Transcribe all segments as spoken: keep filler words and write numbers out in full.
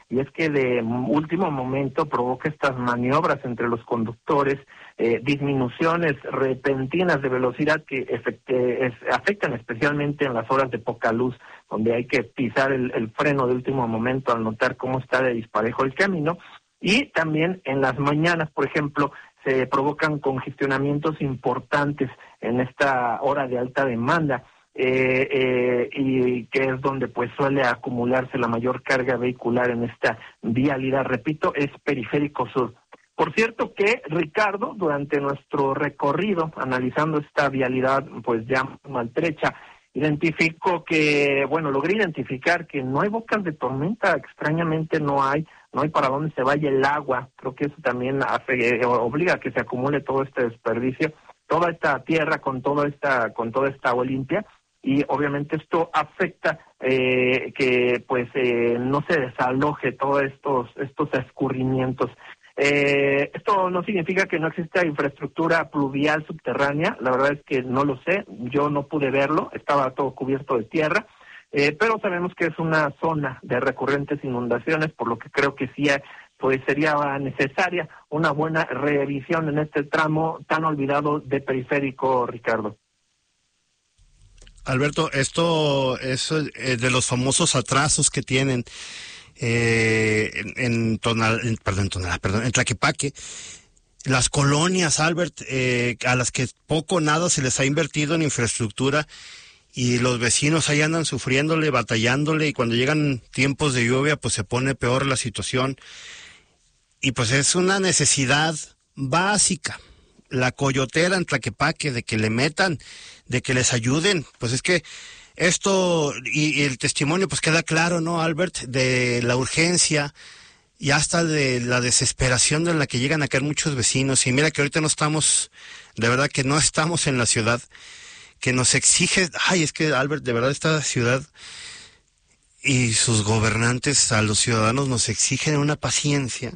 y es que de último momento provoca estas maniobras entre los conductores, eh, disminuciones repentinas de velocidad que efecte, es, afectan especialmente en las horas de poca luz, donde hay que pisar el, el freno de último momento al notar cómo está de disparejo el camino, y también en las mañanas, por ejemplo, se provocan congestionamientos importantes en esta hora de alta demanda, eh, eh, y que es donde pues suele acumularse la mayor carga vehicular en esta vialidad. Repito, es Periférico Sur. Por cierto que, Ricardo, durante nuestro recorrido, analizando esta vialidad pues ya maltrecha, identificó que, bueno, logré identificar que no hay bocas de tormenta, extrañamente no hay, no hay para dónde se vaya el agua. Creo que eso también hace, eh, obliga a que se acumule todo este desperdicio, toda esta tierra con toda esta, con toda esta agua limpia, y obviamente esto afecta eh, que pues eh, no se desaloje todos estos, estos escurrimientos. Eh, esto no significa que no exista infraestructura pluvial subterránea, la verdad es que no lo sé, yo no pude verlo, estaba todo cubierto de tierra, eh, pero sabemos que es una zona de recurrentes inundaciones, por lo que creo que sí pues sería necesaria una buena revisión en este tramo tan olvidado de Periférico, Ricardo. Alberto, esto es eh, de los famosos atrasos que tienen eh, en, en, Tonal, en, perdón, Tonal, perdón, en Tlaquepaque, las colonias, Albert, eh, a las que poco o nada se les ha invertido en infraestructura, y los vecinos ahí andan sufriéndole, batallándole, y cuando llegan tiempos de lluvia pues se pone peor la situación, y pues es una necesidad básica. La coyotera en Tlaquepaque, de que le metan, de que les ayuden, pues es que esto, y, y el testimonio pues queda claro, ¿no, Albert?, de la urgencia y hasta de la desesperación en la que llegan a caer muchos vecinos. Y mira que ahorita no estamos, de verdad que no estamos en la ciudad, que nos exige, ay, es que Albert, de verdad esta ciudad y sus gobernantes a los ciudadanos nos exigen una paciencia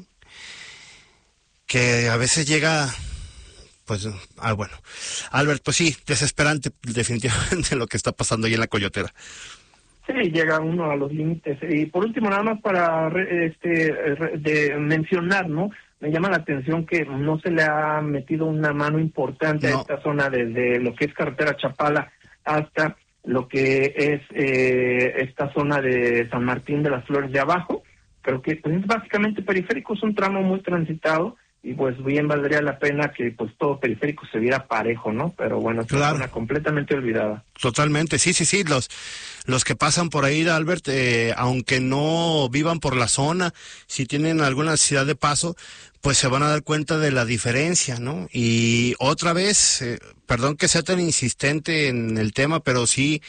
que a veces llega... Pues, ah, bueno, Albert, pues sí, desesperante definitivamente lo que está pasando ahí en la coyotera. Sí, llega uno a los límites. Y por último, nada más para este de mencionar, ¿no? Me llama la atención que no se le ha metido una mano importante no. a esta zona desde lo que es carretera Chapala hasta lo que es eh, esta zona de San Martín de las Flores de abajo. Creo que pues, es básicamente Periférico, es un tramo muy transitado, y pues bien valdría la pena que pues todo Periférico se viera parejo, ¿no? Pero bueno, es una zona completamente olvidada. Totalmente, sí, sí, sí, los los que pasan por ahí, Albert, eh, aunque no vivan por la zona, si tienen alguna necesidad de paso, pues se van a dar cuenta de la diferencia, ¿no? Y otra vez, eh, perdón que sea tan insistente en el tema, pero sí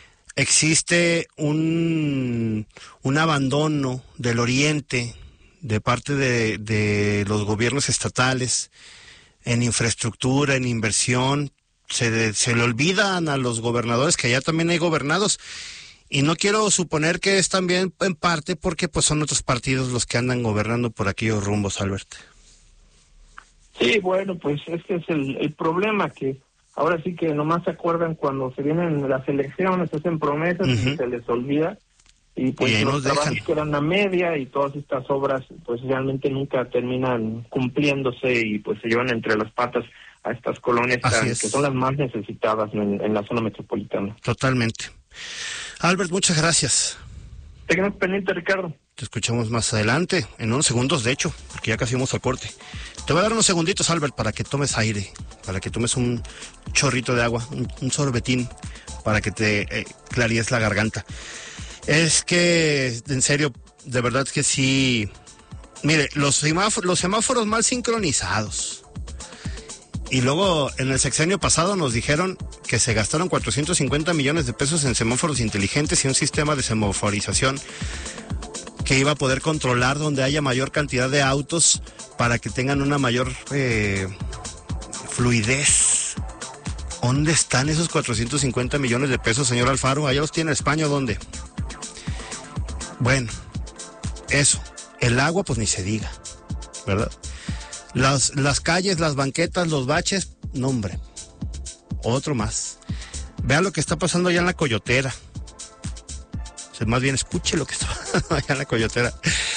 existe un, un abandono del oriente de parte de, de los gobiernos estatales en infraestructura, en inversión. Se, se le olvidan a los gobernadores que allá también hay gobernados, y no quiero suponer que es también en parte porque pues son otros partidos los que andan gobernando por aquellos rumbos, Albert. Sí, bueno, pues este es el, el problema, que ahora sí que nomás se acuerdan cuando se vienen las elecciones, hacen promesas, uh-huh, y se les olvida. Y pues y los trabajos dejan. quedan a media, y todas estas obras pues realmente nunca terminan cumpliéndose, y pues se llevan entre las patas a estas colonias tan, que son las más necesitadas en, en la zona metropolitana. Totalmente. Albert, muchas gracias. Te quedas pendiente, Ricardo. Te escuchamos más adelante, en unos segundos de hecho, porque ya casi vamos al corte. Te voy a dar unos segunditos, Albert, para que tomes aire, para que tomes un chorrito de agua, un, un sorbetín, para que te eh, claríes la garganta. Es que, en serio, de verdad que sí. Mire, los semáforos, los semáforos mal sincronizados. Y luego, en el sexenio pasado nos dijeron que se gastaron cuatrocientos cincuenta millones de pesos en semáforos inteligentes y un sistema de semaforización que iba a poder controlar donde haya mayor cantidad de autos para que tengan una mayor eh, fluidez. ¿Dónde están esos cuatrocientos cincuenta millones de pesos, señor Alfaro? ¿Allá los tiene España o dónde? Bueno, eso, el agua pues ni se diga, ¿verdad? Las, las calles, las banquetas, los baches, no hombre, otro más. Vea lo que está pasando allá en la coyotera. O sea, más bien escuche lo que está pasando allá en la coyotera.